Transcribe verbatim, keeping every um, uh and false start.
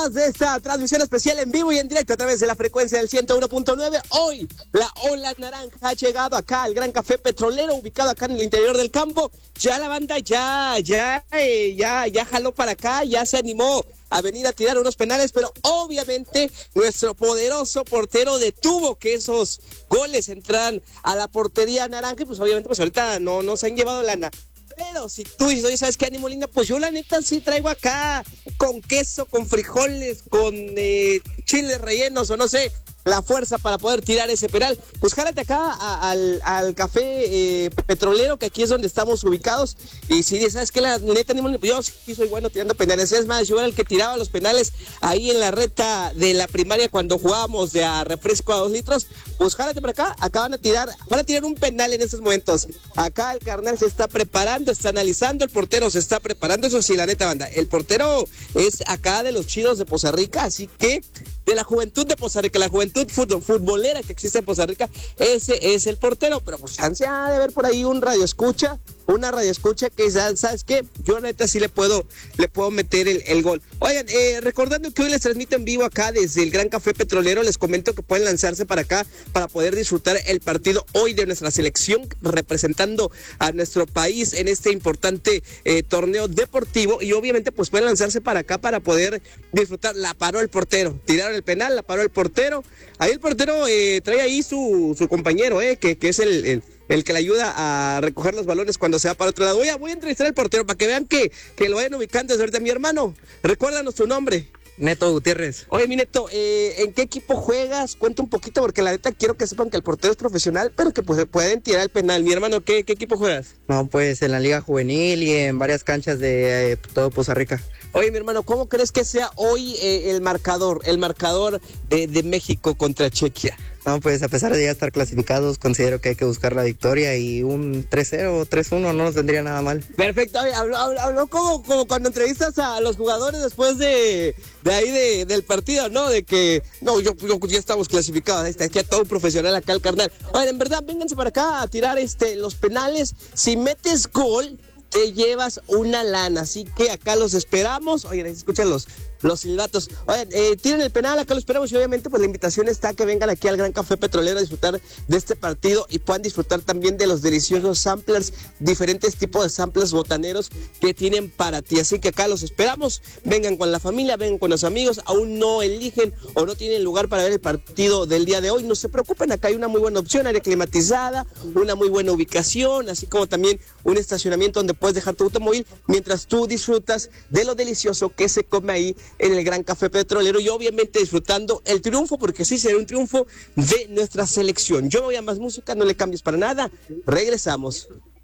más de esta transmisión especial en vivo y en directo a través de la frecuencia del ciento uno punto nueve. Hoy la ola naranja ha llegado acá al Gran Café Petrolero, ubicado acá en el interior del campo. Ya la banda ya, ya, eh, ya, ya jaló para acá, ya se animó a venir a tirar unos penales, pero obviamente nuestro poderoso portero detuvo que esos goles entraran a la portería naranja, y pues obviamente pues ahorita no nos han llevado lana. Pero si tú dices, oye, ¿sabes qué, ánimo, linda? Pues yo la neta sí traigo acá con queso, con frijoles, con eh, chiles rellenos o no sé, la fuerza para poder tirar ese penal. Pues jálate acá a, al, al café eh, petrolero, que aquí es donde estamos ubicados. Y si dices, ¿sabes qué? La neta, ánimo, linda, pues yo sí soy bueno tirando penales. Es más, yo era el que tiraba los penales ahí en la reta de la primaria cuando jugábamos de a refresco a dos litros. Pues jálate para acá, acá van a tirar, van a tirar un penal en estos momentos. Acá el carnal se está preparando, está analizando, el portero se está preparando. Eso sí, la neta, banda, el portero es acá de los chidos de Poza Rica, así que de la juventud de Poza Rica, la juventud fut- futbolera que existe en Poza Rica, ese es el portero. Pero pues chance ha de ver por ahí un radio escucha, una radio escucha que ¿sabes qué? Yo neta sí le puedo, le puedo meter el, el gol. Oigan, eh, recordando que hoy les transmito en vivo acá desde el Gran Café Petrolero, les comento que pueden lanzarse para acá para poder disfrutar el partido hoy de nuestra selección representando a nuestro país en este importante eh, torneo deportivo, y obviamente pues pueden lanzarse para acá para poder disfrutar. La paró el portero, tiraron el penal, la paró el portero. Ahí el portero eh, trae ahí su, su compañero, eh, que, que es el, el el que le ayuda a recoger los balones cuando se va para otro lado. Voy a, voy a entrevistar al portero para que vean que, que lo vayan ubicando desde ahorita. Mi hermano, recuérdanos tu nombre. Neto Gutiérrez. Oye, mi Neto, eh, ¿en qué equipo juegas? Cuenta un poquito, porque la neta quiero que sepan que el portero es profesional, pero que pues, pueden tirar el penal. Mi hermano, ¿qué, qué equipo juegas? No, pues en la Liga Juvenil y en varias canchas de eh, todo Poza Rica. Oye, mi hermano, ¿cómo crees que sea hoy eh, el marcador, el marcador de, de México contra Chequia? No, pues a pesar de ya estar clasificados, considero que hay que buscar la victoria, y un tres cero o tres uno no nos vendría nada mal. Perfecto. Oye, habló, habló, habló como, como cuando entrevistas a los jugadores después de, de ahí de, del partido, ¿no? De que, no, yo, yo ya estamos clasificados, está aquí a todo un profesional acá el carnal. Oye, en verdad, vénganse para acá a tirar este los penales. Si metes gol, te llevas una lana, así que acá los esperamos. Oigan, escuchen los, los silbatos. Oigan, eh, tiren el penal, acá lo esperamos, y obviamente pues la invitación está a que vengan aquí al Gran Café Petrolero a disfrutar de este partido y puedan disfrutar también de los deliciosos samplers, diferentes tipos de samplers botaneros que tienen para ti. Así que acá los esperamos, vengan con la familia, vengan con los amigos. Aún no eligen o no tienen lugar para ver el partido del día de hoy, no se preocupen, acá hay una muy buena opción, área climatizada, una muy buena ubicación, así como también un estacionamiento donde puedes dejar tu automóvil mientras tú disfrutas de lo delicioso que se come ahí en el Gran Café Petrolero, y obviamente disfrutando el triunfo, porque sí será un triunfo de nuestra selección. Yo me voy a más música, no le cambies para nada, regresamos.